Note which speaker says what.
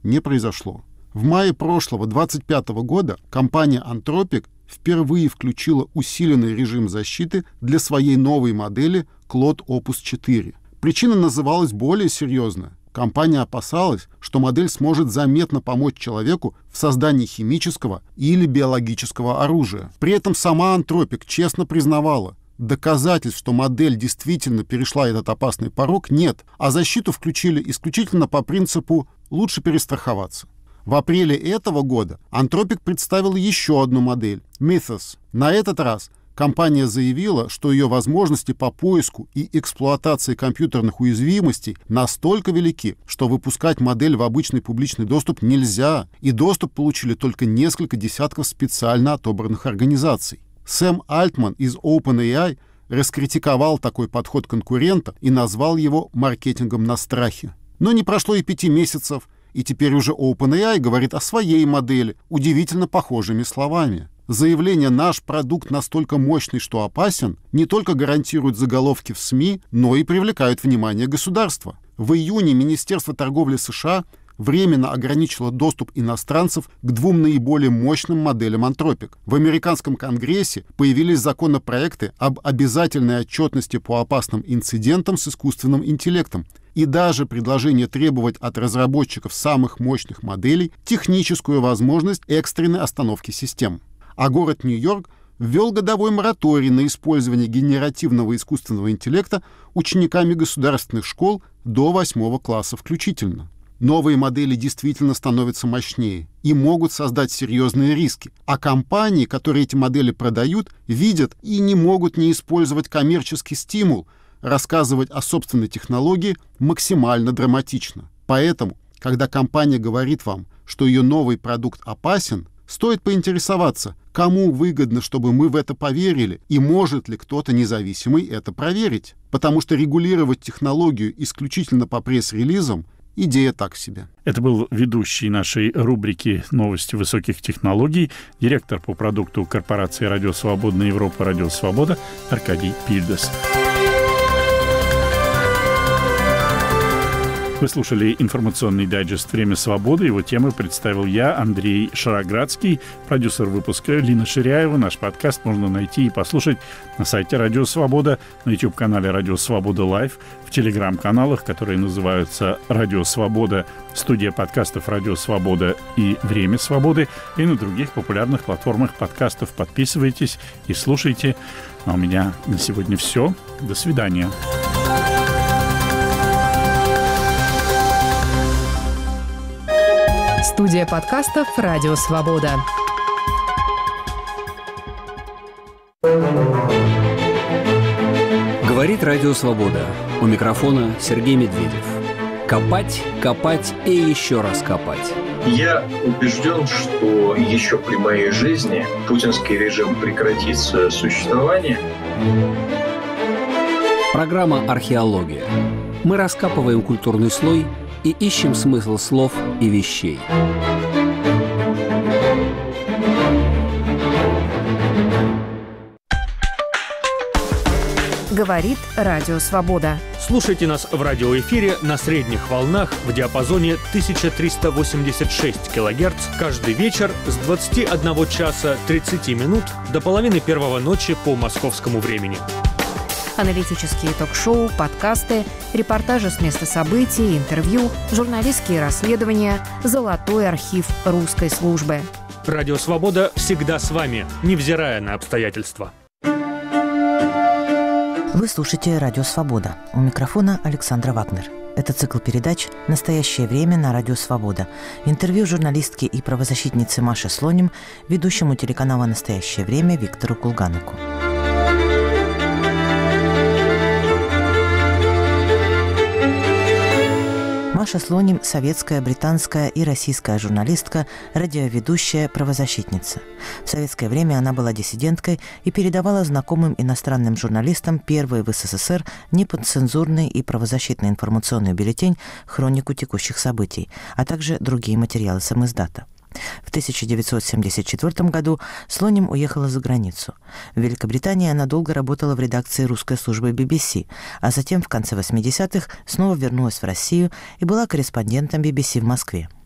Speaker 1: не произошло. В мае прошлого, 2025 года, компания Anthropic впервые включила усиленный режим защиты для своей новой модели Claude Opus 4. Причина называлась более серьезная. Компания опасалась, что модель сможет заметно помочь человеку в создании химического или биологического оружия. При этом сама Anthropic честно признавала, доказательств, что модель действительно перешла этот опасный порог, нет, а защиту включили исключительно по принципу «лучше перестраховаться». В апреле этого года Anthropic представила еще одну модель — Mythos. На этот раз компания заявила, что ее возможности по поиску и эксплуатации компьютерных уязвимостей настолько велики, что выпускать модель в обычный публичный доступ нельзя, и доступ получили только несколько десятков специально отобранных организаций. Сэм Альтман из OpenAI раскритиковал такой подход конкурента и назвал его маркетингом на страхе. Но не прошло и 5 месяцев, и теперь уже OpenAI говорит о своей модели удивительно похожими словами. Заявление «наш продукт настолько мощный, что опасен» не только гарантирует заголовки в СМИ, но и привлекают внимание государства. В июне Министерство торговли США временно ограничило доступ иностранцев к 2 наиболее мощным моделям Anthropic. В американском Конгрессе появились законопроекты об обязательной отчетности по опасным инцидентам с искусственным интеллектом и даже предложение требовать от разработчиков самых мощных моделей техническую возможность экстренной остановки систем. А город Нью-Йорк ввел годовой мораторий на использование генеративного искусственного интеллекта учениками государственных школ до 8 класса включительно. Новые модели действительно становятся мощнее и могут создать серьезные риски. А компании, которые эти модели продают, видят и не могут не использовать коммерческий стимул рассказывать о собственной технологии максимально драматично. Поэтому, когда компания говорит вам, что ее новый продукт опасен, стоит поинтересоваться, кому выгодно, чтобы мы в это поверили, и может ли кто-то независимый это проверить. Потому что регулировать технологию исключительно по пресс-релизам — идея так себе.
Speaker 2: Это был ведущий нашей рубрики «Новости высоких технологий», директор по продукту корпорации «Радио Свободная Европа» «Радио Свобода» Аркадий Пильдас. Вы слушали информационный дайджест «Время свободы». Его темы представил я, Андрей Шароградский, продюсер выпуска Лина Ширяева. Наш подкаст можно найти и послушать на сайте «Радио Свобода», на YouTube-канале «Радио Свобода Лайв», в телеграм-каналах, которые называются «Радио Свобода», студия подкастов «Радио Свобода» и «Время свободы», и на других популярных платформах подкастов. Подписывайтесь и слушайте. А у меня на сегодня все. До свидания.
Speaker 3: Студия подкастов «Радио Свобода».
Speaker 4: Говорит «Радио Свобода». У микрофона Сергей Медведев. Копать, копать и еще раз копать.
Speaker 5: Я убежден, что еще при моей жизни путинский режим прекратит свое существование.
Speaker 4: Программа «Археология». Мы раскапываем культурный слой и ищем смысл слов и вещей.
Speaker 3: Говорит «Радио Свобода».
Speaker 6: Слушайте нас в радиоэфире на средних волнах в диапазоне 1386 кГц каждый вечер с 21 часа 30 минут до половины первого ночи по московскому времени.
Speaker 3: Аналитические ток-шоу, подкасты, репортажи с места событий, интервью, журналистские расследования, золотой архив русской службы.
Speaker 6: Радио «Свобода» всегда с вами, невзирая на обстоятельства.
Speaker 7: Вы слушаете «Радио Свобода». У микрофона Александра Вагнер. Это цикл передач «Настоящее время» на Радио Свобода. Интервью журналистки и правозащитницы Маше Слоним, ведущему телеканала «Настоящее время» Виктору Кулганику. Маша Слоним – советская, британская и российская журналистка, радиоведущая, правозащитница. В советское время она была диссиденткой и передавала знакомым иностранным журналистам первый в СССР неподцензурный и правозащитный информационный бюллетень «Хронику текущих событий», а также другие материалы самиздата. В 1974 году Слоним уехала за границу. В Великобритании она долго работала в редакции русской службы BBC, а затем в конце 80-х снова вернулась в Россию и была корреспондентом BBC в Москве.